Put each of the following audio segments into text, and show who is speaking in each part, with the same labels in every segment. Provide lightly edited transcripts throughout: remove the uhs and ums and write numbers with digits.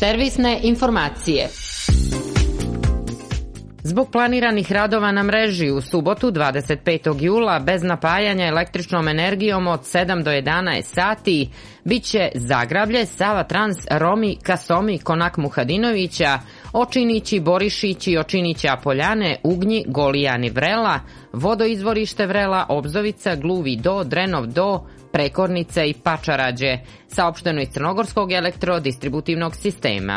Speaker 1: Servisne informacije. Zbog planiranih radova na mreži u subotu 25. jula bez napajanja električnom energijom od 7 do 11 sati biće Zagrablje, Sava Trans, Romi, Kasomi, Konak Muhadinovića, Očinići, Borišići, Očinića, Poljane, Ugnji, Golijani, Vrela, Vodoizvorište Vrela, Obzovica, Gluvi do, Drenov do, Prekornice i Pačarađe, saopšteno iz Crnogorskog elektrodistributivnog sistema.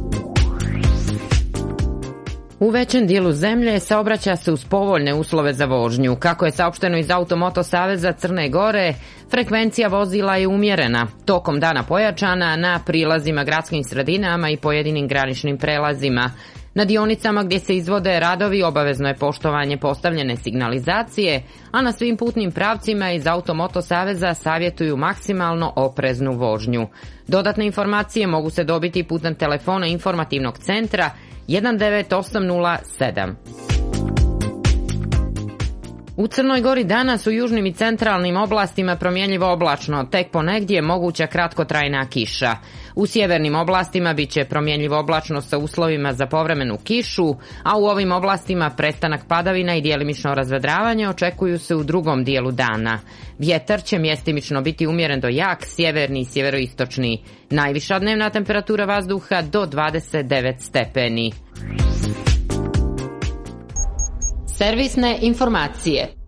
Speaker 1: U većem dijelu zemlje saobraća se uz povoljne uslove za vožnju. Kako je saopšteno iz Automoto Saveza Crne Gore, frekvencija vozila je umjerena, tokom dana pojačana na prilazima gradskim sredinama i pojedinim graničnim prelazima. Na dionicama gdje se izvode radovi obavezno je poštovanje postavljene signalizacije, a na svim putnim pravcima iz Automoto Saveza savjetuju maksimalno opreznu vožnju. Dodatne informacije mogu se dobiti putem telefona informativnog centra 19807. U Crnoj Gori danas u južnim i centralnim oblastima promjenjivo oblačno, tek ponegdje moguća kratkotrajna kiša. U sjevernim oblastima biće promjenjivo oblačno sa uslovima za povremenu kišu, a u ovim oblastima prestanak padavina i djelimično razvedravanje očekuju se u drugom dijelu dana. Vjetar će mjestimično biti umjeren do jak, sjeverni i sjeveroistočni. Najviša dnevna temperatura vazduha do 29 stepeni. Servisne informacije.